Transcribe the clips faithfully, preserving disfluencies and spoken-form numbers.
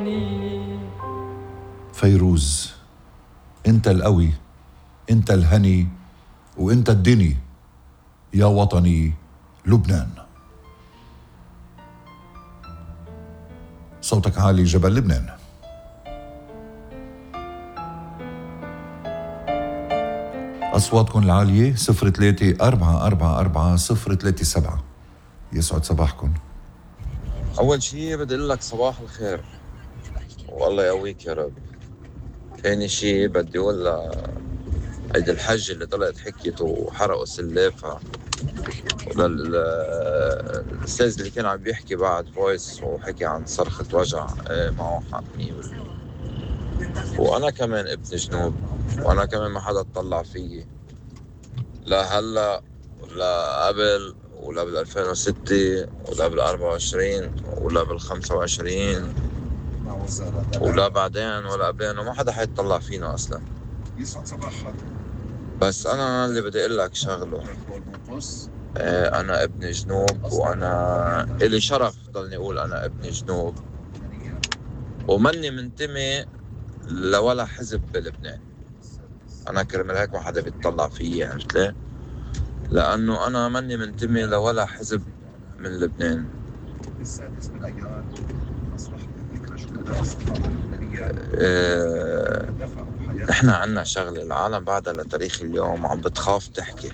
فيروز، انت القوي، انت الهني، وانت الدني يا وطني لبنان. صوتك عالي جبل لبنان. أصواتكم العالية صفر ثلاثة أربعة أربعة أربعة صفر ثلاثة سبعة. يسعد صباحكم. أول شي بدي أقول لك صباح الخير والله يقويك يا رب. ثاني شي بدي أقول عيد الحج اللي طلعت حكيته وحرقوا سلافها، وللأستاذ اللي كان عم بيحكي بعد فويس وحكي عن صرخة وجع، معه حق مية بالمية. وأنا كمان ابن جنوب، وأنا كمان ما حدا اطلع فيي، لا هلا ولا قبل ولا بال ألفين وستة ولا بال أربعة وعشرين ولا بال خمسة وعشرين ولا بعدين ولا قبلين، وما حدا حيتطلع فينا أصلا. بس أنا اللي بدي أقول لك شغله، أنا ابن جنوب، وأنا إلي شرف ضلني أقول أنا ابن جنوب، ومني منتمي لولا حزب بلبنان. أنا كرمال هيك ما حدا بيتطلع فيي، عرفت ليه؟ لأنه أنا مني منتمي لولا حزب من لبنان. اه احنا عنا شغلة العالم بعدها لتاريخ اليوم عم بتخاف تحكي،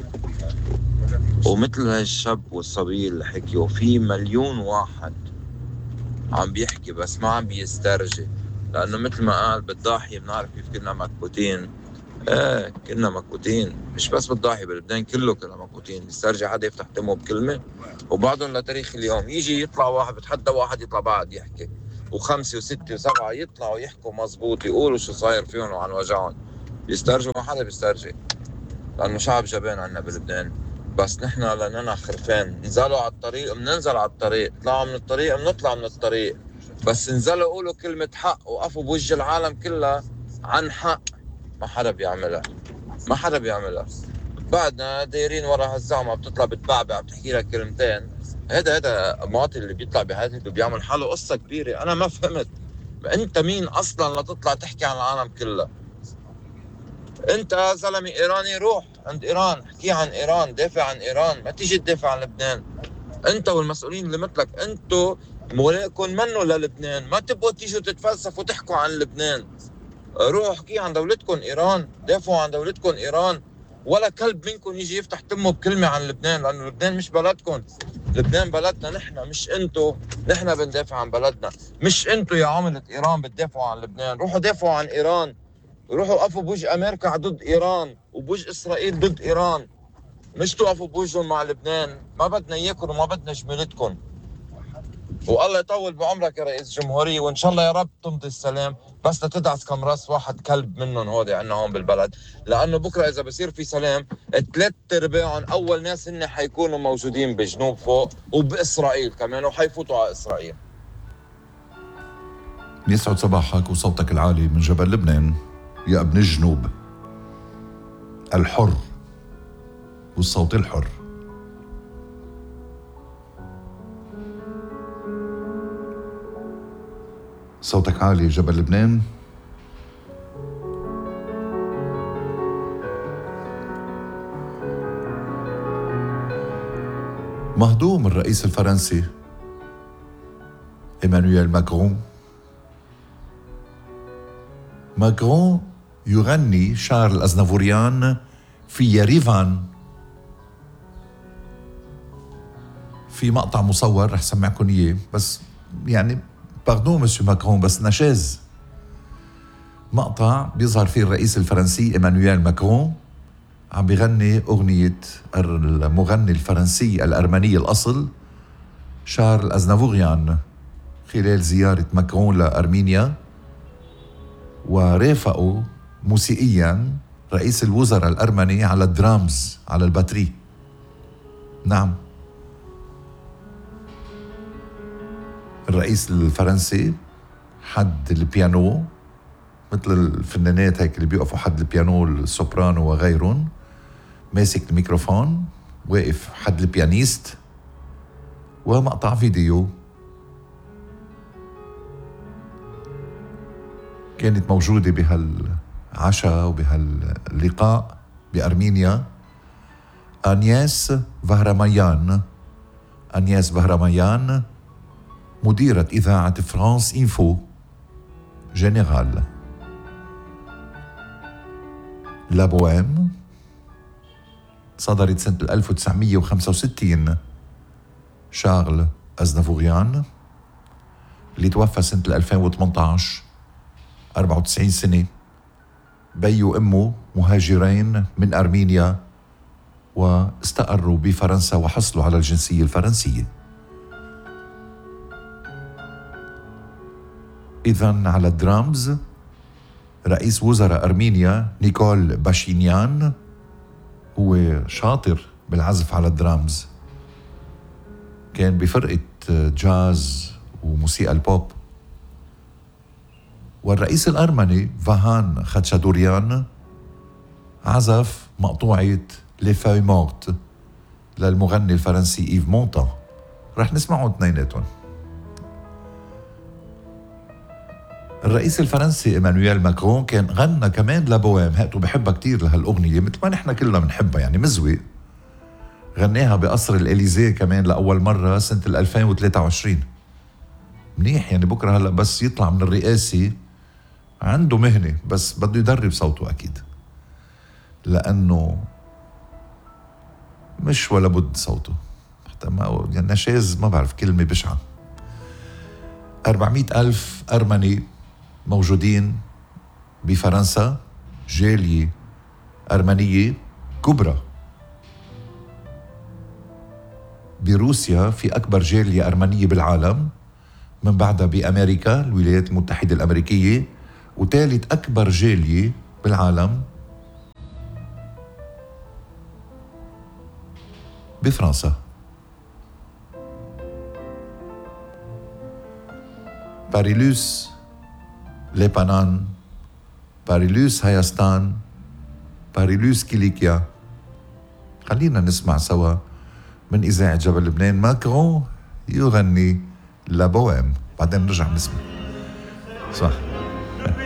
ومثل هالشاب والصبي اللي حكي، وفي مليون واحد عم بيحكي بس ما عم بيسترجي، لأنه مثل ما قال بالضاحية بنعرف كيف كنا مكبوتين. ايه كنا مكبوتين، مش بس بالضاحية، بلبنان كله كنا مكبوتين. بيسترجي حدا يفتح تمه بكلمة، وبعضهم لتاريخ اليوم يجي يطلع واحد بتحدى واحد يطلع بعد يحكي، وخمسة وستة وسبعة يطلعوا يحكوا مزبوط، يقولوا شو صاير فيهم وعن وجعهم. بيسترجوا، ما حدا بيسترجي، لأنه شعب جبان عنا بلبنان. بس نحن لأننا خرفان، نزلوا على الطريق بننزل على الطريق، طلعوا من الطريق بنطلع من الطريق، بس نزلوا قولوا كلمة حق وقفوا بوجه العالم كلها عن حق، ما حدا بيعملها، ما حدا بيعملها. بعدنا دايرين ورا هالزعمة بتطلع بتبعبع بتحكي لك كلمتين. هذا هذا المواطن اللي بيطلع بهذا بيعمل حاله قصة كبيرة. أنا ما فهمت أنت مين أصلا لتطلع تحكي عن العالم كله. انت زلمه ايراني، روح عند ايران احكي عن ايران، دافع عن ايران، ما تيجي تدافع عن لبنان. انت والمسؤولين اللي مثلك، انتوا مولاكم منه للبنان، ما تبقوا تيجوا تتفلسفوا وتحكوا عن لبنان. روحوا احكي عن دولتكم ايران، دافعوا عن دولتكم ايران. ولا كلب منكم يجي يفتح تمه بكلمه عن لبنان، لانه لبنان مش بلدكم. لبنان بلدنا نحن، مش انتوا. نحن بندافع عن بلدنا، مش انتوا يا عملة ايران بتدافعوا عن لبنان. روحوا دافعوا عن ايران، روحوا وقفوا بوجه امريكا ضد ايران وبوجه اسرائيل ضد ايران، مش توقفوا بوجههم مع لبنان. ما بدنا اياكم وما بدنا جميلتكم. والله يطول بعمرك يا رئيس جمهورية، وان شاء الله يا رب تمضي السلام، بس تدعس كم راس واحد كلب منهم هودي عنا هون بالبلد. لانه بكره اذا بصير في سلام، ثلاث ارباعهم اول ناس هن حيكونوا موجودين بجنوب فوق وباسرائيل كمان، وحيفوتوا على اسرائيل. يسعد صباحك وصوتك العالي من جبل لبنان يا ابن الجنوب الحر والصوت الحر. صوتك عالي جبل لبنان. مهضوم الرئيس الفرنسي إيمانويل ماكرون. ماكرون يغني شعر الأزنافوريان في يريفان في مقطع مصور، رح سمعكم إياه. بس يعني باردون مسيو ماكرون، بس نشاز. مقطع بيظهر فيه الرئيس الفرنسي إيمانويل ماكرون عم بيغني أغنية المغني الفرنسي الأرمني الأصل شعر الأزنافوريان خلال زيارة ماكرون لأرمينيا، ورافقوا موسيقيا رئيس الوزراء الأرمني على الدرامز، على الباتري. نعم، الرئيس الفرنسي حد البيانو مثل الفنانات هيك اللي بيقفوا حد البيانو، السوبرانو وغيرهم، ماسك الميكروفون واقف حد البيانيست، ومقطع فيديو كانت موجودة بهالعشاء وبهاللقاء بأرمينيا أنياس فهرميان. أنياس فهرميان مديرة إذاعة فرانس إنفو جنرال. لا بوهيم صدرت سنة ألف وتسعمية وخمسة وستين. شارل أزنافوريان اللي توفى سنة ألفين وثمانية عشر، أربعة وتسعين سنة. بي وأمه مهاجرين من أرمينيا واستقروا بفرنسا وحصلوا على الجنسية الفرنسية. إذن على الدرامز رئيس وزراء أرمينيا نيكول باشينيان، هو شاطر بالعزف على الدرامز، كان بفرقة جاز وموسيقى البوب. والرئيس الأرمني فاهان خاتشادوريان عزف مقطوعة لي فوي مورت للمغني الفرنسي إيف مونتان. رح نسمعهم اثنيناتهم. الرئيس الفرنسي إيمانويل ماكرون كان غنى كمان لابوام، هاتوا بحبها كتير لهالأغنية مثل ما نحن كلنا بنحبها، يعني مزوي. غناها بقصر الإليزيه كمان لأول مرة سنة ألفين وثلاثة وعشرين. منيح، يعني بكرة هلأ بس يطلع من الرئاسة عنده مهنة، بس بده يدرب صوته أكيد، لأنه مش ولا بد صوته حتى ما يعني نشاز، ما بعرف كلمة بشعة. أربعمئة ألف أرمني موجودين بفرنسا، جالية أرمنية كبرى. بروسيا في أكبر جالية أرمنية بالعالم، من بعدها بأمريكا الولايات المتحدة الأمريكية، وثالث أكبر جالية بالعالم بفرنسا. باريلوس لبنان، باريلوس هايستان، باريلوس كيليكيا. خلينا نسمع سوا من إذاعة جبل لبنان ماكرون يغني لا بوهيم، بعدين نرجع نسمع. صح.